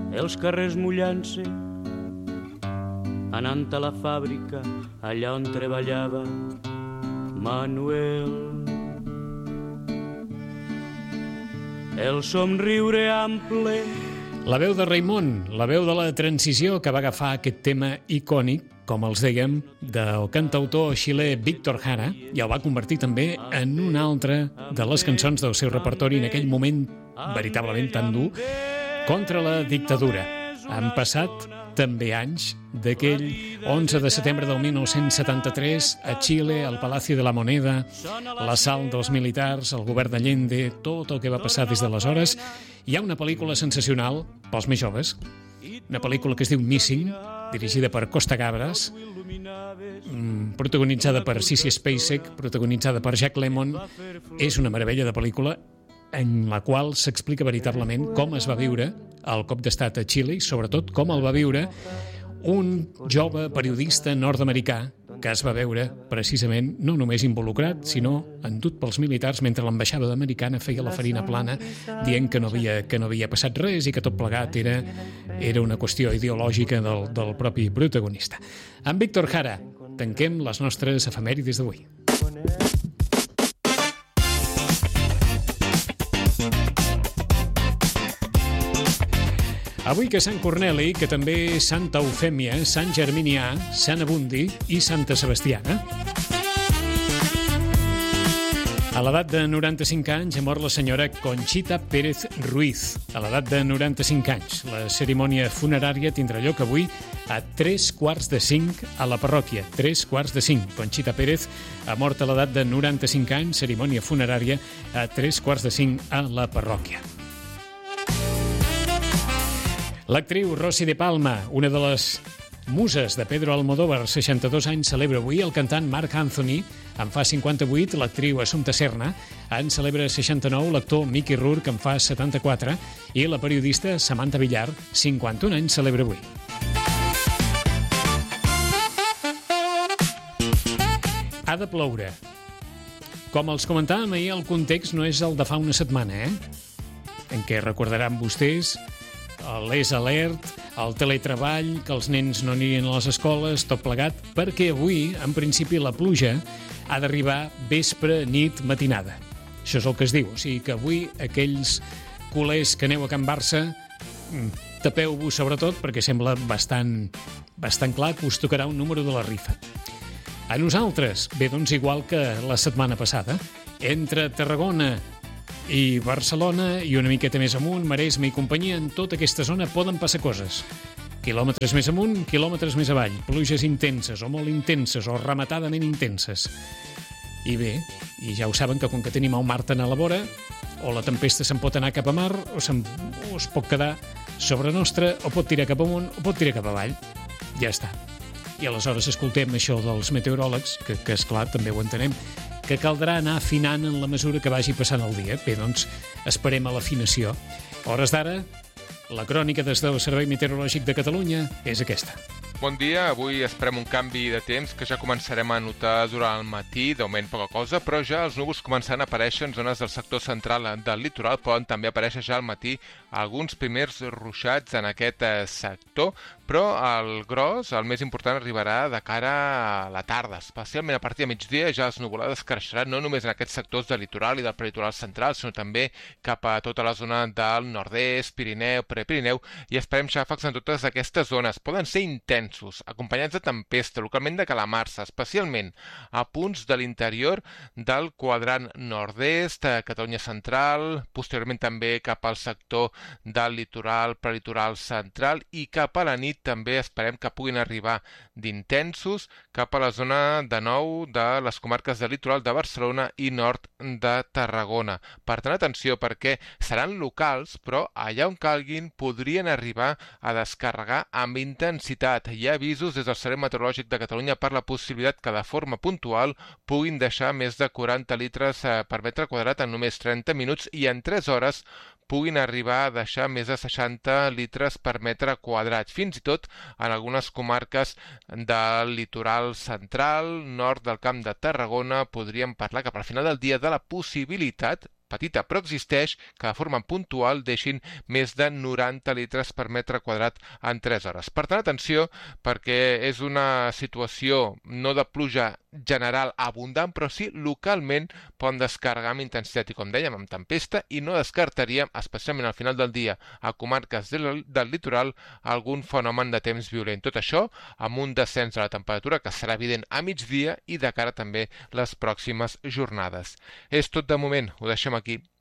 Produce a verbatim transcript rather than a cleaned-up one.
els carrers mullant-se, anant a la fàbrica allà on treballava Manuel. El somriure ample. La veu de Raimon, la veu de la transició que va agafar aquest tema icònic, com els dèiem, del cantautor xilè Víctor Jara, i el va convertir també en una altra de les cançons del seu repertori en aquell moment veritablement tan dur contra la dictadura. Han passat també anys d'aquell onze de setembre del mil nou-cents setanta-tres a Xile, al Palacio de la Moneda, l'assalt dels militars, el govern d'Allende, tot el que va passar des d'aleshores. Hi ha una pel·lícula sensacional pels més joves, una pel·lícula que es diu Missing, dirigida per Costa Gabras, protagonitzada per Sissy Spacek, protagonitzada per Jack Lemmon. És una meravella de pel·lícula en la qual s'explica veritablement com es va viure el cop d'estat a Xile i sobretot com el va viure un jove periodista nord-americà que es va veure precisament no només involucrat, sinó endut pels militars mentre l'ambaixada americana feia la farina plana dient que no havia, que no havia passat res i que tot plegat era, era una qüestió ideològica del, del propi protagonista. Amb Víctor Jara tanquem les nostres efemèrides d'avui. Avui que Sant Corneli, que també és Santa Eufèmia, Sant Germinià, Sant Abundi i Santa Sebastiana. A l'edat de noranta-cinc anys ha mort la senyora Conchita Pérez Ruiz. A l'edat de noranta-cinc anys. La cerimònia funerària tindrà lloc avui a tres quarts de cinc a la parròquia. Tres quarts de cinc. Conchita Pérez ha mort a l'edat de noranta-cinc anys. Cerimònia funerària a tres quarts de cinc a la parròquia. L'actriu Rosy de Palma, una de les muses de Pedro Almodóvar, seixanta-dos anys, celebra avui. El cantant Marc Anthony en fa cinquanta-vuit, l'actriu Assumpta Serna en celebra seixanta-nou, l'actor Mickey Rourke en fa setanta-quatre i la periodista Samantha Villar, cinquanta-un anys, celebra avui. Ha de ploure. Com els comentàvem ahir, el context no és el de fa una setmana, eh? En què recordaran vostès l'Es Alert, el teletreball, que els nens no anirien a les escoles, tot plegat, perquè avui, en principi, la pluja ha d'arribar vespre, nit, matinada. Això és el que es diu. O sigui que avui aquells culers que aneu a Can Barça, tapeu-vos sobretot, perquè sembla bastant, bastant clar que us tocarà un número de la rifa. A nosaltres, bé, doncs igual que la setmana passada, entre Tarragona i Barcelona i una miqueta més amunt, Maresme i companyia, en tota aquesta zona poden passar coses. Quilòmetres més amunt, quilòmetres més avall, pluges intenses o molt intenses o rematadament intenses. I bé, i ja ho saben que com que tenim el mar tan a la vora, o la tempesta se'n pot anar cap a mar o, o es pot quedar sobre nostra, o pot tirar cap amunt o pot tirar cap avall. Ja està. I aleshores escoltem això dels meteoròlegs, que, que esclar, també ho entenem, que caldrà anar afinant en la mesura que vagi passant el dia. Bé, doncs, esperem a l'afinació. A hores d'ara, la crònica des del Servei Meteorològic de Catalunya és aquesta. Bon dia, avui esperem un canvi de temps que ja començarem a notar durant el matí, d'augment poca cosa, però ja els núvols començaran a aparèixer en zones del sector central del litoral, poden també aparèixer ja al matí alguns primers ruixats en aquest sector, però el gros, el més important, arribarà de cara a la tarda, especialment a partir de migdia ja les nuvolades creixeran no només en aquests sectors del litoral i del prelitoral central, sinó també cap a tota la zona del nord-est, Pirineu, Prepirineu, i esperem xàfecs en totes aquestes zones. Poden ser intensos, acompanyats de tempesta, localment de calamarsa, especialment a punts de l'interior del quadrant nord-est, Catalunya central, posteriorment també cap al sector del litoral, prelitoral central, i cap a la nit també esperem que puguin arribar d'intensos cap a la zona de nou de les comarques del litoral de Barcelona i nord de Tarragona. Per tant, atenció, perquè seran locals, però allà on calguin podrien arribar a descarregar amb intensitat. Hi ha avisos des del Servei Meteorològic de Catalunya per la possibilitat que de forma puntual puguin deixar més de quaranta litres per metre quadrat en només trenta minuts i en tres hores puguin arribar a deixar més de seixanta litres per metre quadrat. Fins i tot en algunes comarques del litoral central, nord del Camp de Tarragona, podríem parlar cap al final del dia de la possibilitat petita però existeix, que de forma puntual deixin més de noranta litres per metre quadrat en tres hores. Per tant, atenció, perquè és una situació no de pluja general abundant, però sí localment poden descarregar amb intensitat i, com dèiem, amb tempesta, i no descartaríem, especialment al final del dia, a comarques del, del litoral, algun fenomen de temps violent. Tot això amb un descens de la temperatura que serà evident a migdia i de cara també les pròximes jornades. És tot de moment, ho deixem aquí.